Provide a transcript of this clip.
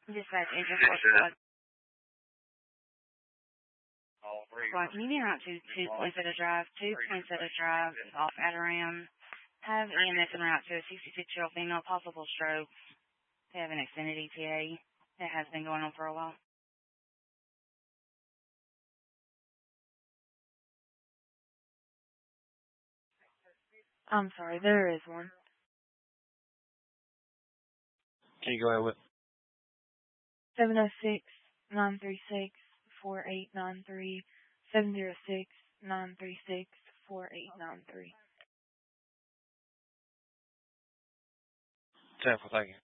Dispatch agent for squad. Squad, can you be out to 2 Poinsettia Drive? 2 Poinsettia Drive off Adoram. Have EMS en route to a 66-year-old female, possible stroke. They have an extended ETA. It has been going on for a while. I'm sorry, there is one. Can you go ahead with 706-936-4893, 706-936-4893. Jennifer, thank you.